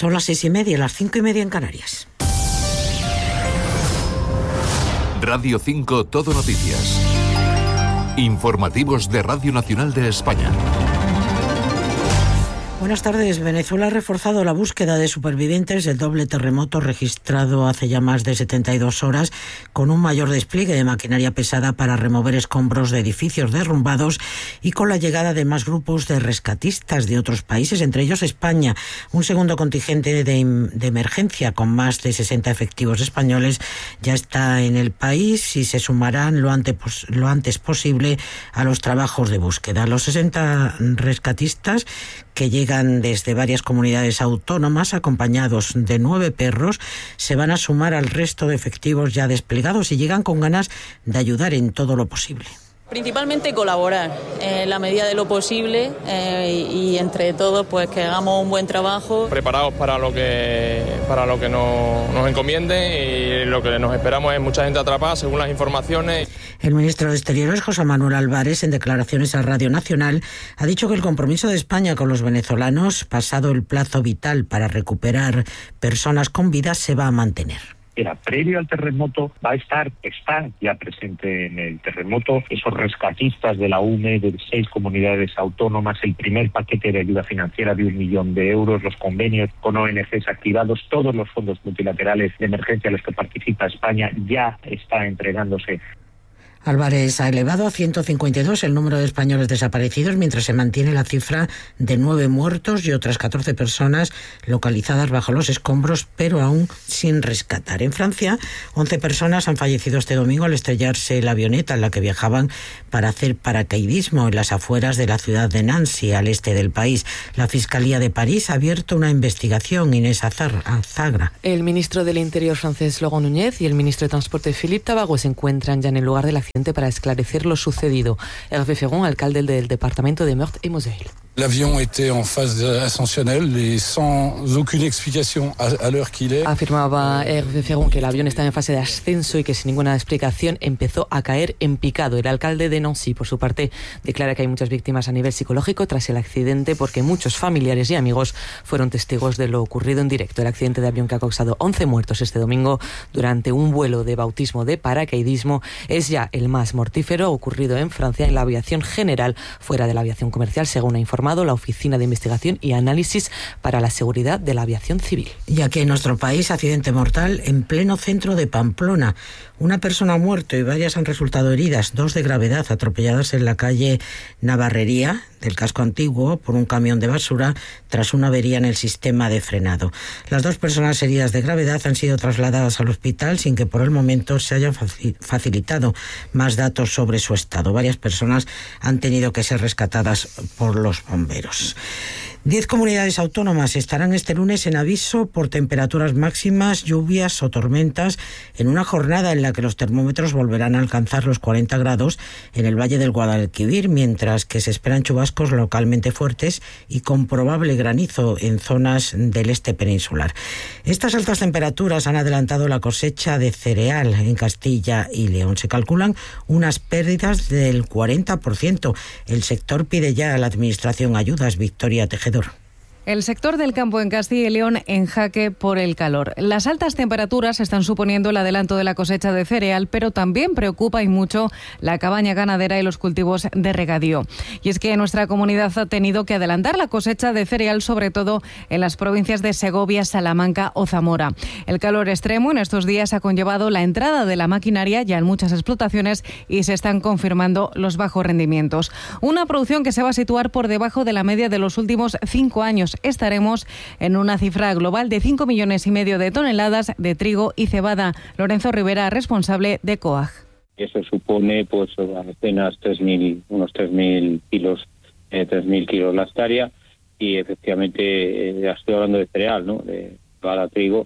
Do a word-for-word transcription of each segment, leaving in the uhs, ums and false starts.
Son las seis y media, las cinco y media en Canarias. Radio cinco Todo Noticias. Informativos de Radio Nacional de España. Buenas tardes. Venezuela ha reforzado la búsqueda de supervivientes del doble terremoto registrado hace ya más de setenta y dos horas, con un mayor despliegue de maquinaria pesada para remover escombros de edificios derrumbados y con la llegada de más grupos de rescatistas de otros países, entre ellos España. Un segundo contingente de, de emergencia con más de sesenta efectivos españoles ya está en el país y se sumarán lo antes, lo antes posible a los trabajos de búsqueda. Los sesenta rescatistas, que llegan desde varias comunidades autónomas acompañados de nueve perros, se van a sumar al resto de efectivos ya desplegados y llegan con ganas de ayudar en todo lo posible. Principalmente colaborar en la medida de lo posible eh, y, y entre todos pues que hagamos un buen trabajo. Preparados para lo que para lo que nos, nos encomienden, y lo que nos esperamos es mucha gente atrapada según las informaciones. El ministro de Exteriores, José Manuel Álvarez, en declaraciones a Radio Nacional, ha dicho que el compromiso de España con los venezolanos, pasado el plazo vital para recuperar personas con vida, se va a mantener. Era previo al terremoto, va a estar, está ya presente en el terremoto, esos rescatistas de la U M E de seis comunidades autónomas, el primer paquete de ayuda financiera de un millón de euros, los convenios con O N Ges activados, todos los fondos multilaterales de emergencia a los que participa España ya está entregándose. Álvarez ha elevado a ciento cincuenta y dos el número de españoles desaparecidos, mientras se mantiene la cifra de nueve muertos y otras catorce personas localizadas bajo los escombros, pero aún sin rescatar. En Francia, once personas han fallecido este domingo al estrellarse la avioneta en la que viajaban para hacer paracaidismo en las afueras de la ciudad de Nancy, al este del país. La Fiscalía de París ha abierto una investigación. Inés Azagra. El ministro del Interior francés, Laurent Nunez, y el ministro de Transporte, Philippe Tabarot, se encuentran ya en el lugar de la accidente para esclarecer lo sucedido. Hervé Ferron, alcalde del departamento de Meurthe y Moselle. L'avion était en phase ascensionnelle et sans aucune explication à l'heure qu'il est. Afirmaba Hervé Ferron que el avión estaba en fase de ascenso y que sin ninguna explicación empezó a caer en picado. El alcalde de Nancy, por su parte, declara que hay muchas víctimas a nivel psicológico tras el accidente, porque muchos familiares y amigos fueron testigos de lo ocurrido en directo. El accidente de avión, que ha causado once muertos este domingo durante un vuelo de bautismo de paracaidismo, es ya el más mortífero ocurrido en Francia en la aviación general, fuera de la aviación comercial, según ha informado la Oficina de Investigación y Análisis para la Seguridad de la Aviación Civil. Y aquí en nuestro país, accidente mortal en pleno centro de Pamplona. Una persona ha muerto y varias han resultado heridas, dos de gravedad, atropelladas en la calle Navarrería del casco antiguo por un camión de basura tras una avería en el sistema de frenado. Las dos personas heridas de gravedad han sido trasladadas al hospital sin que por el momento se hayan facilitado más datos sobre su estado. Varias personas han tenido que ser rescatadas por los bomberos. Diez comunidades autónomas estarán este lunes en aviso por temperaturas máximas, lluvias o tormentas, en una jornada en la que los termómetros volverán a alcanzar los cuarenta grados en el Valle del Guadalquivir, mientras que se esperan chubascos localmente fuertes y con probable granizo en zonas del este peninsular. Estas altas temperaturas han adelantado la cosecha de cereal en Castilla y León. Se calculan unas pérdidas del cuarenta por ciento. El sector pide ya a la Administración ayudas. Victoria Tejedor. El sector del campo en Castilla y León en jaque por el calor. Las altas temperaturas están suponiendo el adelanto de la cosecha de cereal, pero también preocupa y mucho la cabaña ganadera y los cultivos de regadío. Y es que nuestra comunidad ha tenido que adelantar la cosecha de cereal, sobre todo en las provincias de Segovia, Salamanca o Zamora. El calor extremo en estos días ha conllevado la entrada de la maquinaria ya en muchas explotaciones y se están confirmando los bajos rendimientos. Una producción que se va a situar por debajo de la media de los últimos cinco años. Estaremos en una cifra global de cinco millones y medio de toneladas de trigo y cebada. Lorenzo Rivera, responsable de COAG. Eso supone pues apenas tres mil, unos tres mil kilos, eh, tres mil kilos la hectárea, y efectivamente eh, estoy hablando de cereal, ¿no? De cebada, trigo,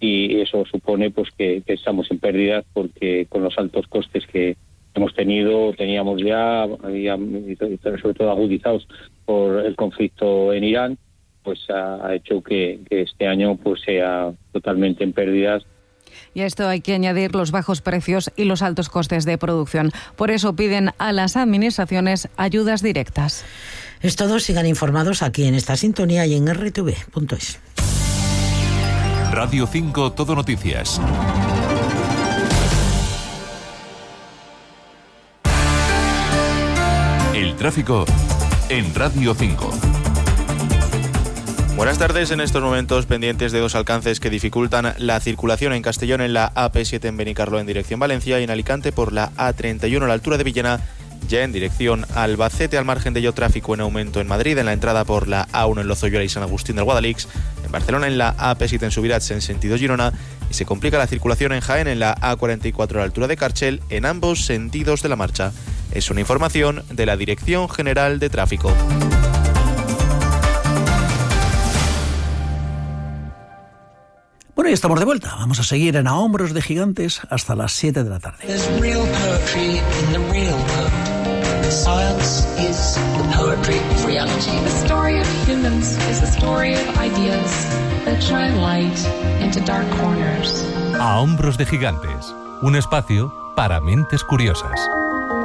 y eso supone pues que, que estamos en pérdidas, porque con los altos costes que hemos tenido, teníamos ya, había, sobre todo agudizados por el conflicto en Irán, pues ha hecho que, que este año pues sea totalmente en pérdidas. Y a esto hay que añadir los bajos precios y los altos costes de producción. Por eso piden a las administraciones ayudas directas. Es todo. Sigan informados aquí en esta sintonía y en erre te ve punto es. Radio cinco Todo Noticias. El tráfico en Radio cinco. Buenas tardes. En estos momentos pendientes de dos alcances que dificultan la circulación en Castellón en la A P siete en Benicarló en dirección Valencia y en Alicante por la A treinta y uno a la altura de Villena, ya en dirección Albacete. Al margen de ello, tráfico en aumento en Madrid en la entrada por la A uno en Lozoyola y San Agustín del Guadalix, en Barcelona en la A P siete en Subirats en sentido Girona, y se complica la circulación en Jaén en la A cuarenta y cuatro a la altura de Carchel en ambos sentidos de la marcha. Es una información de la Dirección General de Tráfico. Bueno, y estamos de vuelta. Vamos a seguir en A Hombros de Gigantes hasta las siete de la tarde. A Hombros de Gigantes, un espacio para mentes curiosas.